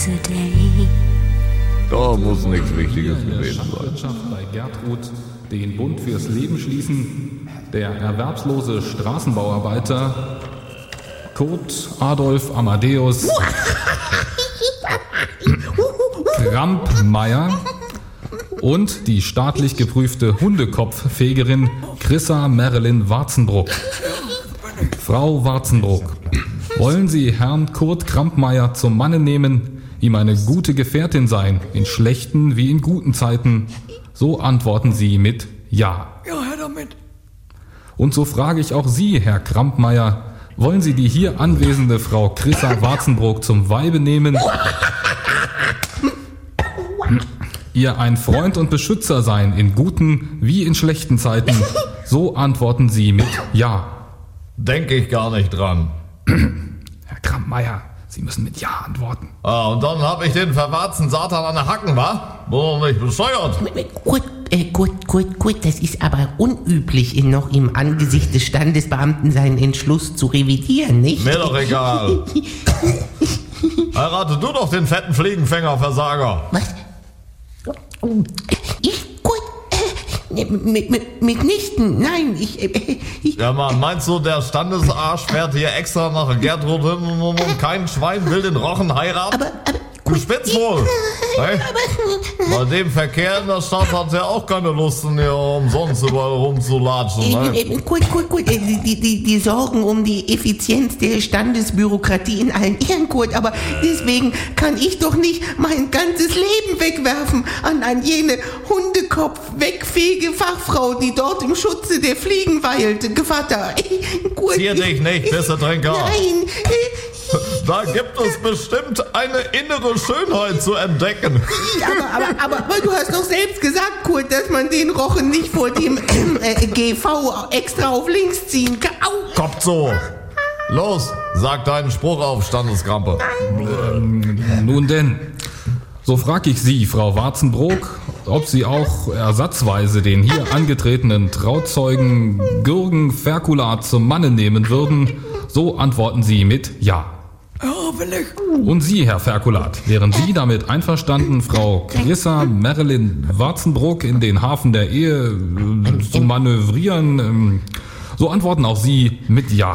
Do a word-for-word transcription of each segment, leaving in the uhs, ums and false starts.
is a day. Da muss nichts Wichtiges gewesen sein. Wirtschaft bei Gertrud den Bund fürs Leben schließen. Der erwerbslose Straßenbauarbeiter Kurt Adolf Amadeus Krampmeier und die staatlich geprüfte Hundekopffegerin Chrissa Marilyn Warzenbruck. Frau Warzenbruck, wollen Sie Herrn Kurt Krampmeier zum Manne nehmen, ihm eine gute Gefährtin sein, in schlechten wie in guten Zeiten? So antworten Sie mit Ja. Ja, Herr damit. Und so frage ich auch Sie, Herr Krampmeier, wollen Sie die hier anwesende Frau Chrissa Warzenbruck zum Weibe nehmen, ihr ein Freund und Beschützer sein, in guten wie in schlechten Zeiten? So antworten Sie mit Ja. Denke ich gar nicht dran. Herr Krampmeier, Sie müssen mit Ja antworten. Ah, und dann hab ich den verwarzten Satan an der Hacken, wa? Wo nicht bescheuert? Gut, äh, gut, gut, gut, das ist aber unüblich, in noch im Angesicht des Standesbeamten seinen Entschluss zu revidieren, nicht? Mir doch egal. Heirate du doch den fetten Fliegenfänger, Versager. Was? Ich, gut, äh, mit, mit, mitnichten, nein, ich, äh, ich... Ja, Mann, meinst du, der Standesarsch fährt hier extra nach Gertrud hin und kein Schwein will den Rochen heiraten? Aber, aber... Du spitzt wohl. Hey? Bei dem Verkehr in der Stadt hat er auch keine Lust, hier umsonst überall rumzulatschen. Ne? Gut, gut, gut. Die, die, die, die sorgen um die Effizienz der Standesbürokratie in allen Ehren, Kurt. Aber deswegen kann ich doch nicht mein ganzes Leben wegwerfen an, an jene Hundekopf-wegfähige Fachfrau, die dort im Schutze der Fliegen weilt. Gevatter. Gut. Zier dich nicht, Pissetrinker. Nein. Da gibt es bestimmt eine innere Schönheit zu entdecken. Aber, aber, aber, aber du hast doch selbst gesagt, Kurt, dass man den Rochen nicht vor dem äh, G V extra auf links ziehen kann. Au. Kommt so. Los, sag deinen Spruch auf, Standeskrampe. Ähm, nun denn, so frag ich Sie, Frau Warzenbruck, ob Sie auch ersatzweise den hier angetretenen Trauzeugen Gürgen Ferkulat zum Manne nehmen würden. So antworten Sie mit Ja. Ja, will ich. Und Sie, Herr Ferkulat, wären Sie damit einverstanden, Frau Chrissa Marilyn Warzenbruck in den Hafen der Ehe äh, zu manövrieren? Ähm, so antworten auch Sie mit Ja.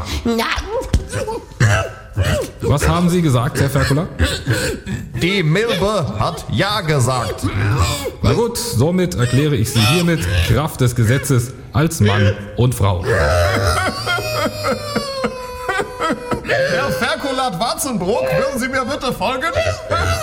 Was haben Sie gesagt, Herr Ferkulat? Die Milbe hat Ja gesagt. Na gut, somit erkläre ich Sie hiermit Kraft des Gesetzes als Mann und Frau. Herr Ferkulat Warzenbruck, würden Sie mir bitte folgen?